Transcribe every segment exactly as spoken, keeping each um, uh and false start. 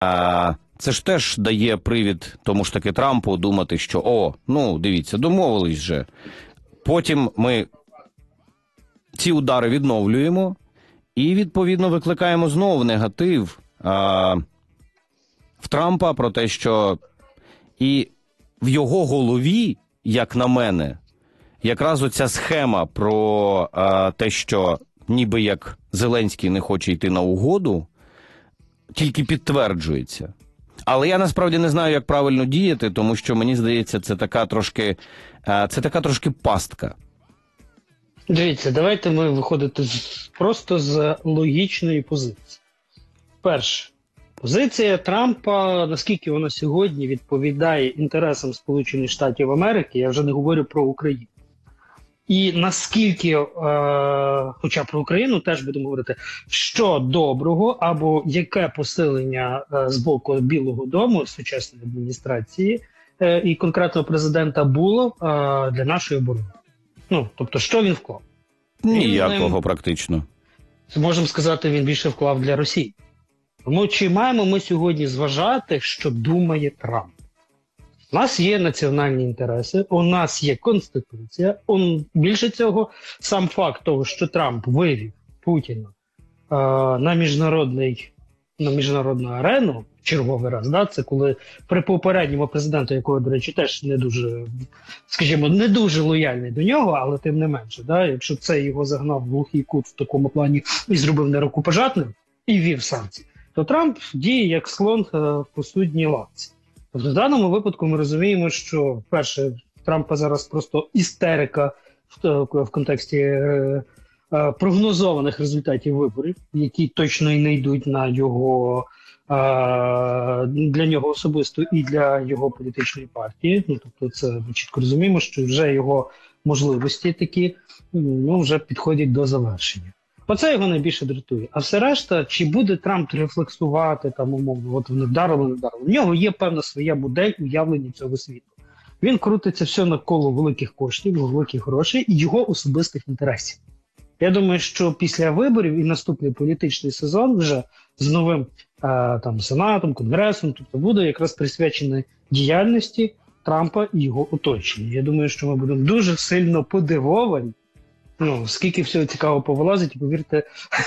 А, це ж теж дає привід тому ж таки Трампу думати, що о, ну, дивіться, домовились же. Потім ми ці удари відновлюємо і, відповідно, викликаємо знову негатив а, в Трампа про те, що і в його голові, як на мене, якраз оця схема про а, те, що ніби як Зеленський не хоче йти на угоду, тільки підтверджується. Але я насправді не знаю, як правильно діяти, тому що, мені здається, це така трошки, а, це така трошки пастка. Дивіться, давайте ми виходити з, просто з логічної позиції. Перше, позиція Трампа, наскільки вона сьогодні відповідає інтересам Сполучених Штатів Америки, я вже не говорю про Україну. І наскільки, е, хоча про Україну теж будемо говорити, що доброго або яке посилення е, з боку Білого дому, сучасної адміністрації е, і конкретно президента було е, для нашої оборони. Ну, тобто, що він вклав? Ніякого він, практично. Можемо сказати, він більше вклав для Росії. Тому чи маємо ми сьогодні зважати, що думає Трамп? У нас є національні інтереси, у нас є Конституція. Он, більше цього, сам факт того, що Трамп вивів Путіна е, на, міжнародний, на міжнародну арену, черговий раз, да, це коли при попередньому президенту, якого, до речі, теж не дуже, скажімо, не дуже лояльний до нього, але тим не менше, да, якщо це його загнав в глухий кут в такому плані і зробив нерукопожатним, і ввів санкції, то Трамп діє як слон в посудній лавці. Тобто в даному випадку ми розуміємо, що, перше, Трампа зараз просто істерика в, в контексті е, е, прогнозованих результатів виборів, які точно і не йдуть на його, е, для нього особисто і для його політичної партії. Ну, тобто це ми чітко розуміємо, що вже його можливості такі ну, вже підходять до завершення. Оце його найбільше дратує. А все решта, чи буде Трамп рефлексувати, там, умовно, от вони вдарили, не вдарили. В нього є певна своя модель уявлення цього світу. Він крутиться все навколо великих коштів, великих грошей і його особистих інтересів. Я думаю, що після виборів і наступний політичний сезон вже з новим е, там, Сенатом, Конгресом, тобто буде якраз присвячений діяльності Трампа і його оточення. Я думаю, що ми будемо дуже сильно подивовані, ну, скільки всього цікаво повилазить, і повірте,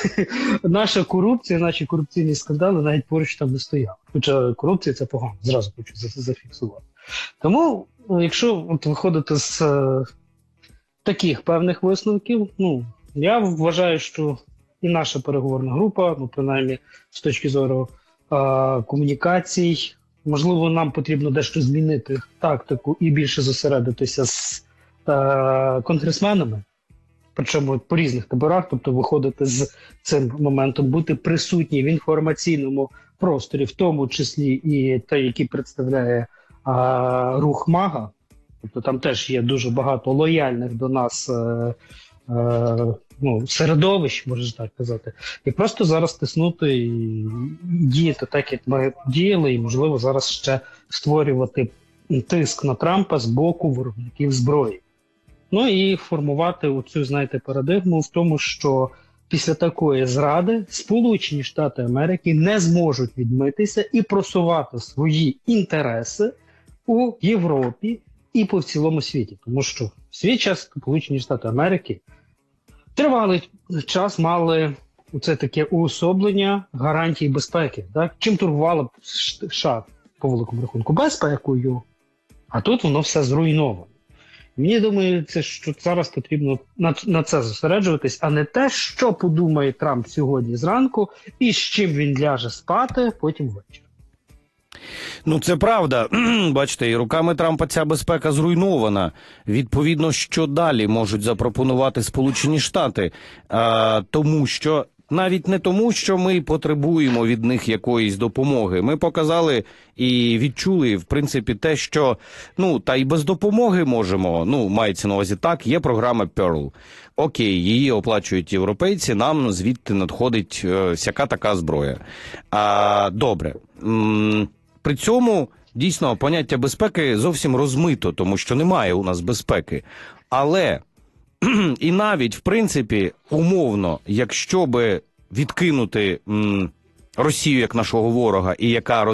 наша корупція, наші корупційні скандали навіть поруч там не стояли. Хоча корупція – це погано, зразу хочу зафіксувати. Тому, якщо от виходити з е, таких певних висновків, ну, я вважаю, що і наша переговорна група, ну, принаймні, з точки зору е, комунікацій, можливо, нам потрібно дещо змінити тактику і більше зосередитися з е, конгресменами, причому по різних таборах, тобто виходити з цим моментом, бути присутні в інформаційному просторі, в тому числі і той, який представляє а, рух МАГА, тобто там теж є дуже багато лояльних до нас а, а, ну, середовищ, можна так казати, і просто зараз тиснути і діяти так, як ми діяли, і, можливо, зараз ще створювати тиск на Трампа з боку виробників зброї. Ну і формувати оцю, знаєте, парадигму в тому, що після такої зради Сполучені Штати Америки не зможуть відмитися і просувати свої інтереси у Європі і по цілому світі. Тому що в свій час Сполучені Штати Америки тривалий час мали оце таке уособлення гарантій безпеки. Так? Чим турбувала США по великому рахунку? Безпекою. А тут воно все зруйновано. Мені думається, що зараз потрібно на, на це зосереджуватись, а не те, що подумає Трамп сьогодні зранку і з чим він ляже спати потім ввечері. Ну, це правда. Бачите, і руками Трампа ця безпека зруйнована. Відповідно, що далі можуть запропонувати Сполучені Штати? А, тому що навіть не тому, що ми потребуємо від них якоїсь допомоги. Ми показали і відчули, в принципі, те, що, ну, та й без допомоги можемо, ну, мається на увазі так, є програма Pearl. Окей, її оплачують європейці, нам звідти надходить е, всяка така зброя. А, добре. М- при цьому, дійсно, поняття безпеки зовсім розмито, тому що немає у нас безпеки. Але і навіть, в принципі, умовно, якщо би відкинути м, Росію як нашого ворога і яка